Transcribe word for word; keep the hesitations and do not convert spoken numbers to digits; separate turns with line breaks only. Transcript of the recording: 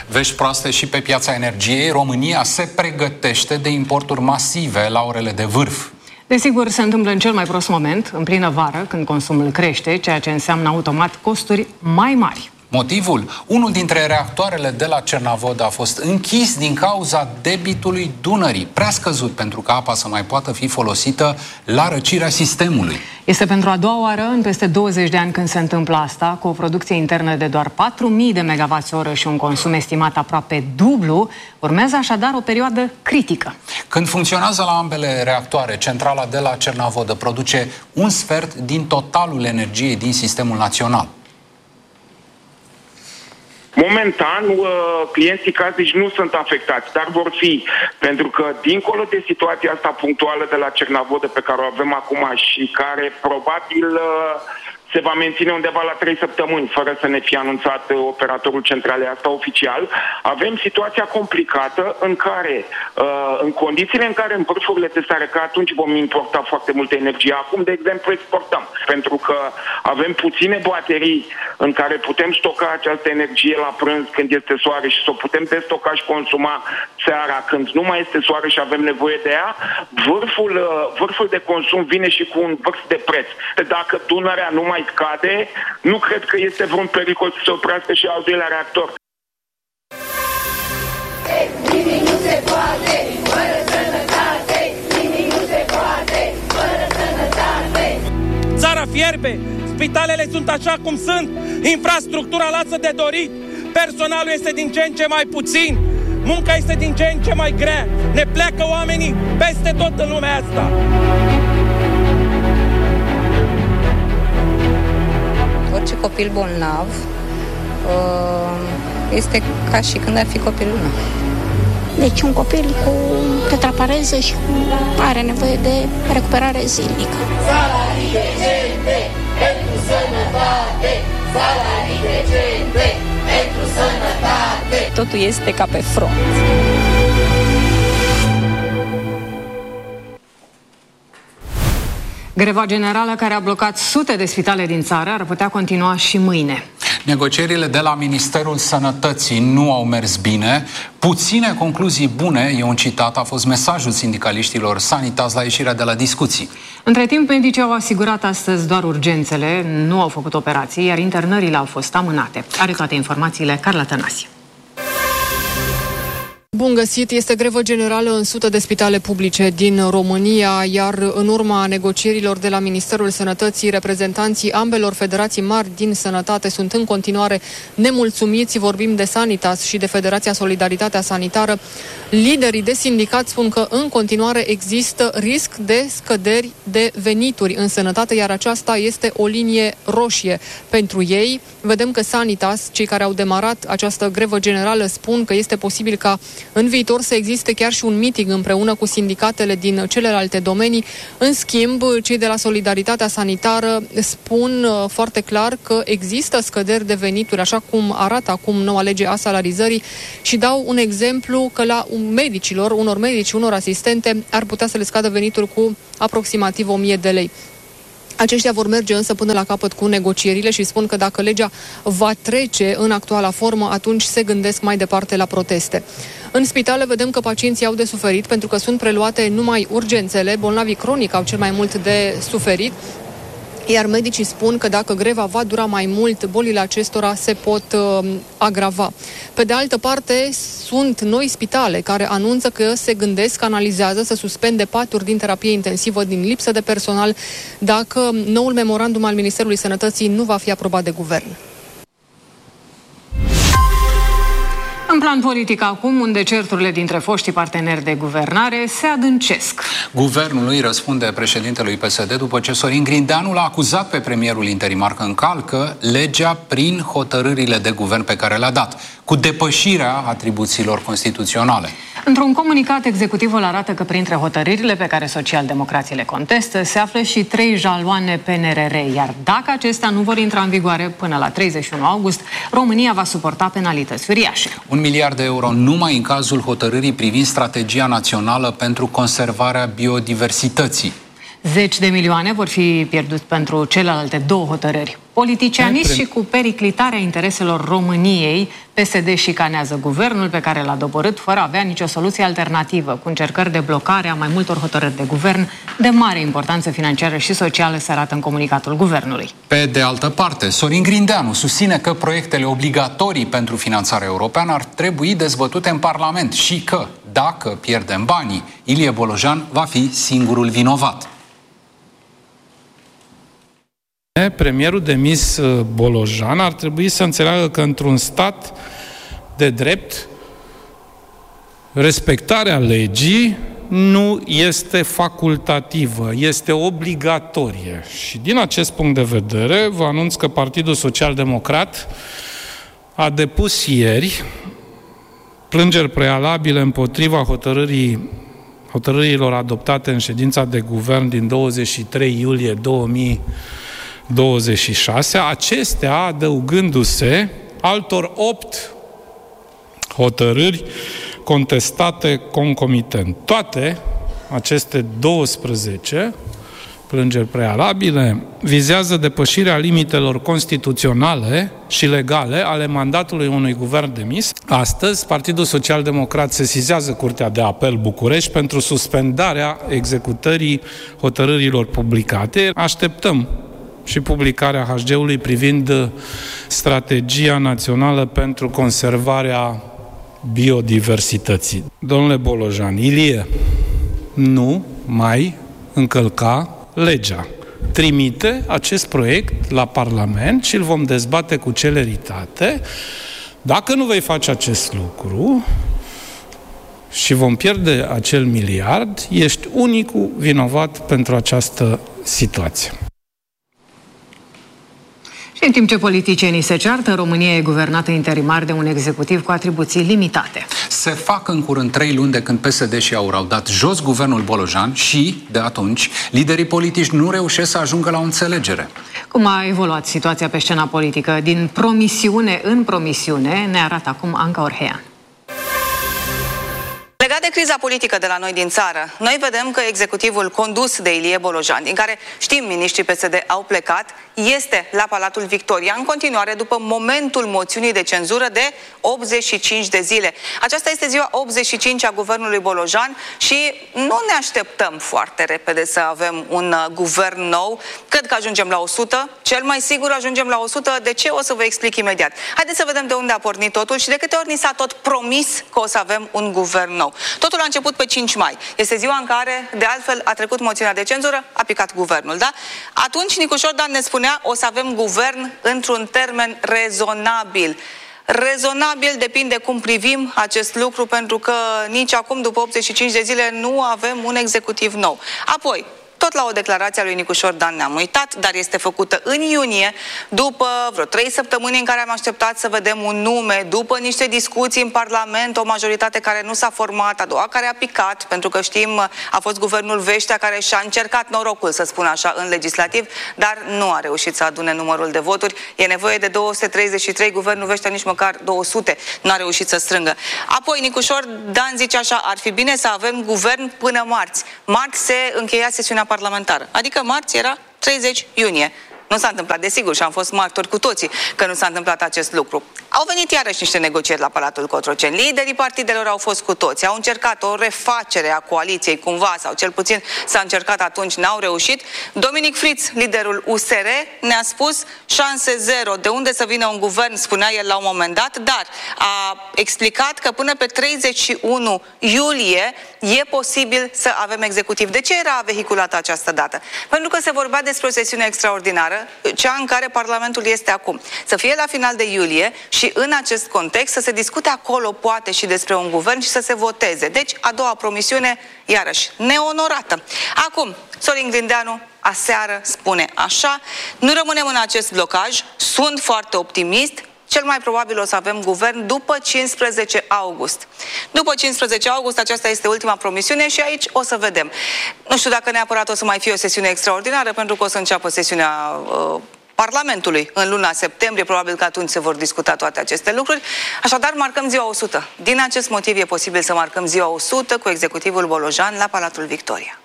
Vești proaste și pe piața energiei. România se pregătește de importuri masive la orele de vârf.
Desigur, se întâmplă în cel mai prost moment, în plină vară, când consumul crește, ceea ce înseamnă automat costuri mai mari.
Motivul? Unul dintre reactoarele de la Cernavodă a fost închis din cauza debitului Dunării, prea scăzut pentru ca apa să mai poată fi folosită la răcirea sistemului.
Este pentru a doua oară în peste douăzeci de ani când se întâmplă asta, cu o producție internă de doar patru mii de megawatt-oră și un consum estimat aproape dublu. Urmează așadar o perioadă critică.
Când funcționează la ambele reactoare, centrala de la Cernavodă produce un sfert din totalul energiei din sistemul național.
Momentan, clienții casnici nu sunt afectați, dar vor fi, pentru că dincolo de situația asta punctuală de la Cernavodă pe care o avem acum și care probabil se va menține undeva la trei săptămâni, fără să ne fie anunțat operatorul centralei asta oficial, avem situația complicată în care, în condițiile în care în vârfurile de stare, că atunci vom importa foarte multă energie, acum, de exemplu, exportăm, pentru că avem puține baterii în care putem stoca această energie la prânz când este soare și să o putem destoca și consuma seara când nu mai este soare și avem nevoie de ea, vârful, vârful de consum vine și cu un vârf de preț. Dacă Dunărea nu mai scade, nu cred că este vreun pericol să se oprească și al doilea reactor.
Nimic nu se poate fără sănătate, nimic nu se poate fără sănătate.
Țara fierbe, spitalele sunt așa cum sunt, infrastructura lasă de dorit, personalul este din ce în ce mai puțin, munca este din ce în ce mai grea, ne pleacă oamenii peste tot în lumea asta.
Orice copil bolnav este ca și când ar fi copilul meu.
Deci un copil cu tetrapareză și are nevoie de recuperare zilnică.
Salarii decente pentru sănătate, salarii decente pentru sănătate.
Totul este ca pe front.
Greva generală care a blocat sute de spitale din țară ar putea continua și mâine.
Negocierile de la Ministerul Sănătății nu au mers bine. Puține concluzii bune, e un citat, a fost mesajul sindicaliștilor Sanitas la ieșirea de la discuții.
Între timp, medicii au asigurat astăzi doar urgențele, nu au făcut operații, iar internările au fost amânate. Are toate informațiile Carla Tănase.
Bun găsit! Este grevă generală în sute de spitale publice din România, iar în urma negocierilor de la Ministerul Sănătății, reprezentanții ambelor federații mari din sănătate sunt în continuare nemulțumiți. Vorbim de Sanitas și de Federația Solidaritatea Sanitară. Liderii de sindicat spun că în continuare există risc de scăderi de venituri în sănătate, iar aceasta este o linie roșie pentru ei. Vedem că Sanitas, cei care au demarat această grevă generală, spun că este posibil ca în viitor să existe chiar și un meeting împreună cu sindicatele din celelalte domenii. În schimb, cei de la Solidaritatea Sanitară spun foarte clar că există scăderi de venituri, așa cum arată acum noua lege a salarizării, și dau un exemplu că la medicilor, unor medici, unor asistente, ar putea să le scadă venituri cu aproximativ o mie de lei. Aceștia vor merge însă până la capăt cu negocierile și spun că dacă legea va trece în actuala formă, atunci se gândesc mai departe la proteste. În spitale vedem că pacienții au de suferit pentru că sunt preluate numai urgențele, bolnavii cronici au cel mai mult de suferit, iar medicii spun că dacă greva va dura mai mult, bolile acestora se pot uh, agrava. Pe de altă parte, sunt noi spitale care anunță că se gândesc, analizează să suspende paturi din terapie intensivă din lipsă de personal dacă noul memorandum al Ministerului Sănătății nu va fi aprobat de guvern.
În plan politic acum, unde certurile dintre foștii parteneri de guvernare se adâncesc.
Guvernul îi răspunde președintelui P S D după ce Sorin Grindeanu l-a acuzat pe premierul interimar că încalcă legea prin hotărârile de guvern pe care le-a dat, cu depășirea atribuțiilor constituționale.
Într-un comunicat, executivul arată că printre hotărârile pe care socialdemocrații le contestă se află și trei jaloane P N R R, iar dacă acestea nu vor intra în vigoare până la treizeci și unu august, România va suporta penalități uriașe.
Un miliard de euro numai în cazul hotărârii privind strategia națională pentru conservarea biodiversității.
Zeci de milioane vor fi pierduți pentru celelalte două hotărâri. Politicianist și cu periclitarea intereselor României, P S D șicanează guvernul pe care l-a doborât fără a avea nicio soluție alternativă, cu încercări de blocare a mai multor hotărâri de guvern de mare importanță financiară și socială, se arată în comunicatul guvernului.
Pe de altă parte, Sorin Grindeanu susține că proiectele obligatorii pentru finanțarea europeană ar trebui dezbătute în Parlament și că, dacă pierdem banii, Ilie Bolojan va fi singurul vinovat.
Premierul demis Bolojan ar trebui să înțeleagă că într-un stat de drept respectarea legii nu este facultativă, este obligatorie. Și din acest punct de vedere vă anunț că Partidul Social Democrat a depus ieri plângeri prealabile împotriva hotărârii, hotărârilor adoptate în ședința de guvern din douăzeci și trei iulie două mii douăzeci și șase, acestea adăugându-se altor opt hotărâri contestate concomitent. Toate aceste douăsprezece plângeri prealabile vizează depășirea limitelor constituționale și legale ale mandatului unui guvern demis. Astăzi, Partidul Social Democrat sesizează Curtea de Apel București pentru suspendarea executării hotărârilor publicate. Așteptăm și publicarea H G-ului privind strategia națională pentru conservarea biodiversității. Domnule Bolojan, Ilie nu mai încălca legea. Trimite acest proiect la Parlament și îl vom dezbate cu celeritate. Dacă nu vei face acest lucru și vom pierde acel miliard, ești unicul vinovat pentru această situație.
Și în timp ce politicienii se ceartă, România e guvernată interimar de un executiv cu atribuții limitate.
Se fac în curând trei luni de când P S D și AUR au dat jos guvernul Bolojan și, de atunci, liderii politici nu reușesc să ajungă la o înțelegere.
Cum a evoluat situația pe scena politică? Din promisiune în promisiune, ne arată acum Anca Orhean.
Legat de criza politică de la noi din țară, noi vedem că executivul condus de Ilie Bolojan, din care știm miniștrii P S D au plecat, este la Palatul Victoria în continuare după momentul moțiunii de cenzură de optzeci și cinci de zile. Aceasta este ziua optzeci și cinci a guvernului Bolojan și nu ne așteptăm foarte repede să avem un uh, guvern nou. Cred că ajungem la o sută, cel mai sigur ajungem la o sută. De ce? O să vă explic imediat. Haideți să vedem de unde a pornit totul și de câte ori ni s-a tot promis că o să avem un guvern nou. Totul a început pe cinci mai. Este ziua în care, de altfel, a trecut moțiunea de cenzură, a picat guvernul, da? Atunci Nicușor Dan ne spunea, o să avem guvern într-un termen rezonabil. Rezonabil depinde cum privim acest lucru, pentru că nici acum, după optzeci și cinci de zile, nu avem un executiv nou. Apoi, tot la o declarație a lui Nicușor Dan ne-am uitat, dar este făcută în iunie, după vreo trei săptămâni în care am așteptat să vedem un nume, după niște discuții în Parlament, o majoritate care nu s-a format, a doua care a picat, pentru că știm, a fost guvernul Veștea care și-a încercat norocul, să spun așa, în legislativ, dar nu a reușit să adune numărul de voturi. E nevoie de două sute treizeci și trei, guvernul Veștea nici măcar două sute nu a reușit să strângă. Apoi Nicușor Dan zice așa, ar fi bine să avem guvern până marți. Marți se încheia sesiunea parlamentară. Adică marți era treizeci iunie. Nu s-a întâmplat, desigur, și am fost martori cu toții că nu s-a întâmplat acest lucru. Au venit iarăși niște negocieri la Palatul Cotroceni. Liderii partidelor au fost cu toți. Au încercat o refacere a coaliției cumva, sau cel puțin s-a încercat atunci, n-au reușit. Dominic Friț, liderul U S R, ne-a spus șanse zero. De unde să vină un guvern, spunea el la un moment dat, dar a explicat că până pe treizeci și unu iulie e posibil să avem executiv. De ce era vehiculată această dată? Pentru că se vorbea despre o sesiune extraordinară, cea în care Parlamentul este acum. Să fie la final de iulie și în acest context să se discute acolo poate și despre un guvern și să se voteze. Deci, a doua promisiune, iarăși, neonorată. Acum, Sorin Grindeanu aseară spune așa, nu rămânem în acest blocaj, sunt foarte optimist, cel mai probabil o să avem guvern după cincisprezece august. După cincisprezece august, aceasta este ultima promisiune și aici o să vedem. Nu știu dacă neapărat o să mai fie o sesiune extraordinară, pentru că o să înceapă sesiunea uh, Parlamentului în luna septembrie, probabil că atunci se vor discuta toate aceste lucruri. Așadar, marcăm ziua o sută. Din acest motiv e posibil să marcăm ziua o sută cu executivul Bolojan la Palatul Victoria.